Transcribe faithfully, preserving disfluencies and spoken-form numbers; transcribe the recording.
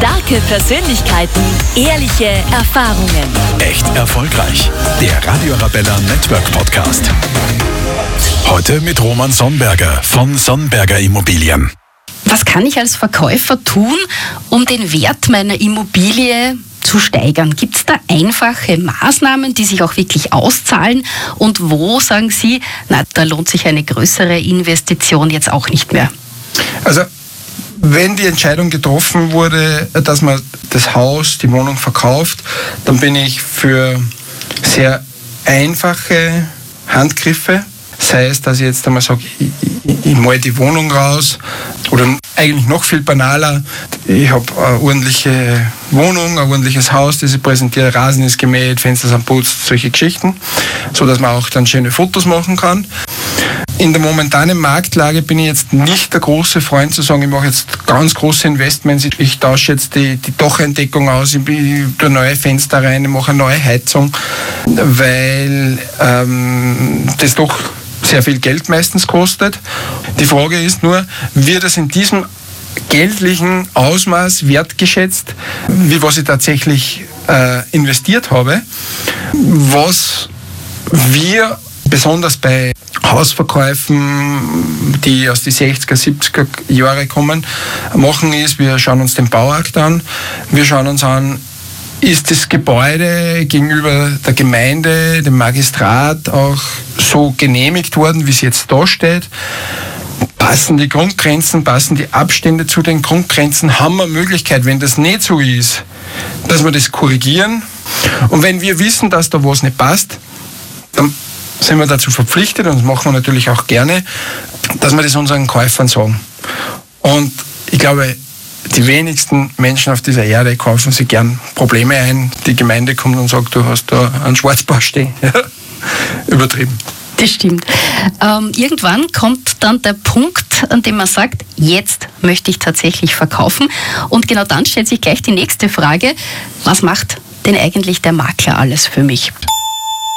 Starke Persönlichkeiten, ehrliche Erfahrungen. Echt erfolgreich. Der Radio Arabella Network Podcast. Heute mit Roman Sonnberger von Sonnberger Immobilien. Was kann ich als Verkäufer tun, um den Wert meiner Immobilie zu steigern? Gibt es da einfache Maßnahmen, die sich auch wirklich auszahlen? Und wo sagen Sie, na, da lohnt sich eine größere Investition jetzt auch nicht mehr? Also, wenn die Entscheidung getroffen wurde, dass man das Haus, die Wohnung verkauft, dann bin ich für sehr einfache Handgriffe. Sei es, dass ich jetzt einmal sage, ich, ich, ich male die Wohnung raus, oder eigentlich noch viel banaler, ich habe eine ordentliche Wohnung, ein ordentliches Haus, das ich präsentiere, Rasen ist gemäht, Fenster sind putzt, solche Geschichten, so dass man auch dann schöne Fotos machen kann. In der momentanen Marktlage bin ich jetzt nicht der große Freund zu sagen, ich mache jetzt ganz große Investments, ich tausche jetzt die, die Dachentdeckung aus, ich tue neue Fenster rein, ich mache eine neue Heizung, weil ähm, das doch sehr viel Geld meistens kostet. Die Frage ist nur, wird es in diesem geldlichen Ausmaß wertgeschätzt, wie was ich tatsächlich äh, investiert habe? Was wir besonders bei Hausverkäufen, die aus den sechziger, siebziger Jahre kommen, machen ist, wir schauen uns den Bauakt an, wir schauen uns an, ist das Gebäude gegenüber der Gemeinde, dem Magistrat auch so genehmigt worden, wie es jetzt da steht? Passen die Grundgrenzen, passen die Abstände zu den Grundgrenzen? Haben wir Möglichkeit, wenn das nicht so ist, dass wir das korrigieren? Und wenn wir wissen, dass da was nicht passt, dann sind wir dazu verpflichtet, und das machen wir natürlich auch gerne, dass wir das unseren Käufern sagen. Und ich glaube, die wenigsten Menschen auf dieser Erde kaufen sich gern Probleme ein. Die Gemeinde kommt und sagt, du hast da einen Schwarzbau stehen. Übertrieben. Das stimmt. Ähm, irgendwann kommt dann der Punkt, an dem man sagt, jetzt möchte ich tatsächlich verkaufen. Und genau dann stellt sich gleich die nächste Frage, was macht denn eigentlich der Makler alles für mich?